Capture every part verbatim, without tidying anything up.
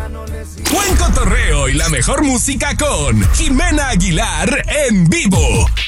Buen cotorreo y la mejor música con Jimena Aguilar en vivo.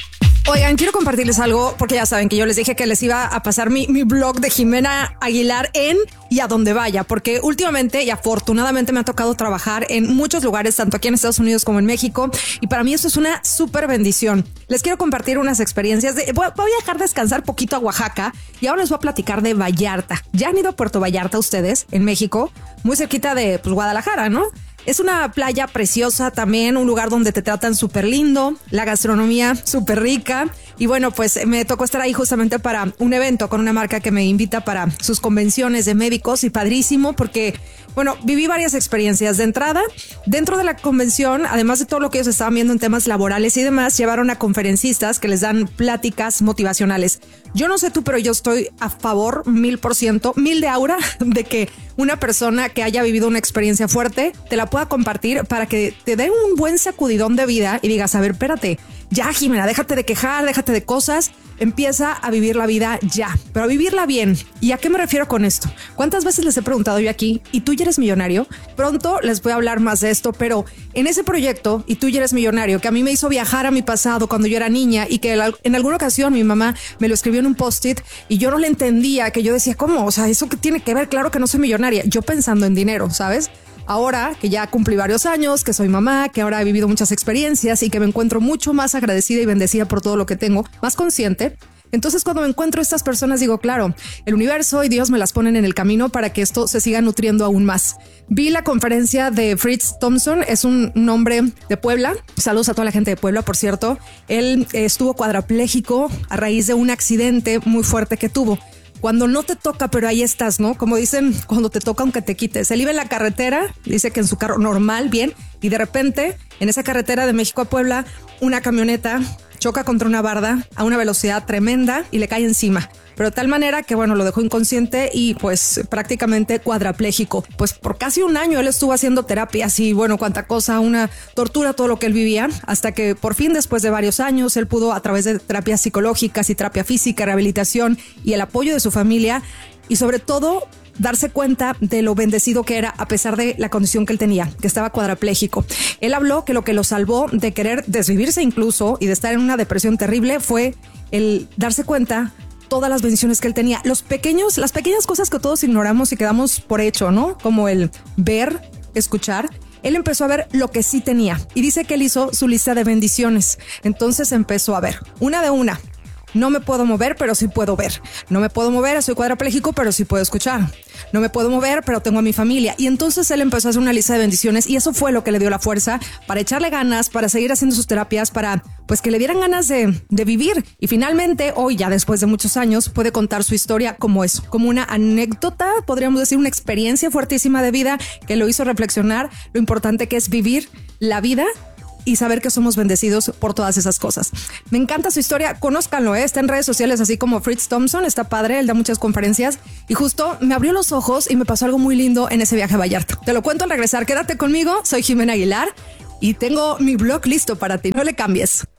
Oigan, quiero compartirles algo porque ya saben que yo les dije que les iba a pasar mi, mi blog de Jimena Aguilar en y a donde vaya, porque últimamente y afortunadamente me ha tocado trabajar en muchos lugares, tanto aquí en Estados Unidos como en México, y para mí eso es una súper bendición. Les quiero compartir unas experiencias. De, voy, voy a dejar descansar poquito a Oaxaca y ahora les voy a platicar de Vallarta. ¿Ya han ido a Puerto Vallarta ustedes en México? Muy cerquita de pues, Guadalajara, ¿no? Es una playa preciosa también, un lugar donde te tratan súper lindo, la gastronomía súper rica. Y bueno, pues me tocó estar ahí justamente para un evento con una marca que me invita para sus convenciones de médicos y padrísimo porque, bueno, viví varias experiencias de entrada. Dentro de la convención, además de todo lo que ellos estaban viendo en temas laborales y demás, llevaron a conferencistas que les dan pláticas motivacionales. Yo no sé tú, pero yo estoy a favor mil por ciento, mil de aura de que una persona que haya vivido una experiencia fuerte te la pueda compartir para que te dé un buen sacudidón de vida y digas, a ver, espérate, ya Jimena, déjate de quejar, déjate de cosas, empieza a vivir la vida ya, pero a vivirla bien. ¿Y a qué me refiero con esto? ¿Cuántas veces les he preguntado yo aquí, ¿y tú ya eres millonario? Pronto les voy a hablar más de esto, pero en ese proyecto, ¿y tú ya eres millonario?, que a mí me hizo viajar a mi pasado cuando yo era niña y que en alguna ocasión mi mamá me lo escribió en un post-it y yo no le entendía, que yo decía, ¿cómo? O sea, ¿eso qué tiene que ver? Claro que no soy millonaria. Yo pensando en dinero, ¿sabes? Ahora que ya cumplí varios años, que soy mamá, que ahora he vivido muchas experiencias y que me encuentro mucho más agradecida y bendecida por todo lo que tengo, más consciente. Entonces, cuando me encuentro a estas personas, digo, claro, el universo y Dios me las ponen en el camino para que esto se siga nutriendo aún más. Vi la conferencia de Fritz Thompson, es un, un hombre de Puebla. Saludos a toda la gente de Puebla, por cierto. Él eh, estuvo cuadrapléjico a raíz de un accidente muy fuerte que tuvo. Cuando no te toca, pero ahí estás, ¿no? Como dicen, cuando te toca, aunque te quites. Él iba en la carretera, dice que en su carro normal, bien, y de repente, en esa carretera de México a Puebla, una camioneta choca contra una barda a una velocidad tremenda y le cae encima. Pero de tal manera que, bueno, lo dejó inconsciente y pues prácticamente cuadrapléjico. Pues por casi un año él estuvo haciendo terapias y bueno, cuánta cosa, una tortura, todo lo que él vivía, hasta que por fin, después de varios años, él pudo, a través de terapias psicológicas y terapia física, rehabilitación y el apoyo de su familia y sobre todo darse cuenta de lo bendecido que era a pesar de la condición que él tenía, que estaba cuadrapléjico. Él habló que lo que lo salvó de querer desvivirse incluso y de estar en una depresión terrible fue el darse cuenta todas las bendiciones que él tenía, los pequeños, las pequeñas cosas que todos ignoramos y quedamos por hecho, ¿no? Como el ver, escuchar. Él empezó a ver lo que sí tenía y dice que él hizo su lista de bendiciones. Entonces empezó a ver una de una. No me puedo mover, pero sí puedo ver. No me puedo mover, soy cuadrapléjico, pero sí puedo escuchar. No me puedo mover, pero tengo a mi familia. Y entonces él empezó a hacer una lista de bendiciones y eso fue lo que le dio la fuerza para echarle ganas, para seguir haciendo sus terapias, para pues que le dieran ganas de, de vivir. Y finalmente, hoy ya después de muchos años, puede contar su historia como eso, como una anécdota, podríamos decir una experiencia fuertísima de vida que lo hizo reflexionar lo importante que es vivir la vida y saber que somos bendecidos por todas esas cosas. Me encanta su historia, conózcanlo, ¿eh? Está en redes sociales así como Fritz Thompson, está padre, él da muchas conferencias y justo me abrió los ojos y me pasó algo muy lindo en ese viaje a Vallarta. Te lo cuento al regresar, quédate conmigo, soy Jimena Aguilar y tengo mi blog listo para ti, no le cambies.